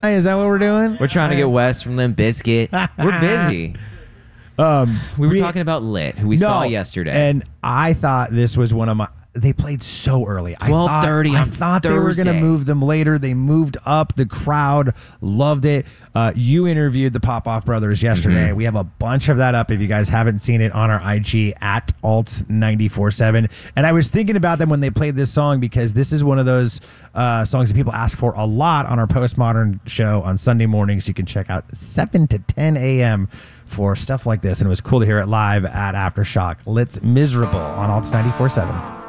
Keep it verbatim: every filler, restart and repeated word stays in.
Is that what we're doing? We're trying to get Wes from Limp Bizkit. We're busy. Um, We were we- talking about Lit, who we no, saw yesterday. and I thought this was one of my. They played so early. twelve thirty I thought, on I thought they were going to Thursday. move them later. They moved up. The crowd loved it. Uh, you interviewed the Popoff brothers yesterday. Mm-hmm. We have a bunch of that up if you guys haven't seen it on our I G at alt nine four seven. And I was thinking about them when they played this song because this is one of those uh, songs that people ask for a lot on our Postmodern show on Sunday mornings. You can check out seven to ten a.m. for stuff like this. And it was cool to hear it live at Aftershock. Lit's Miserable on alt nine four seven.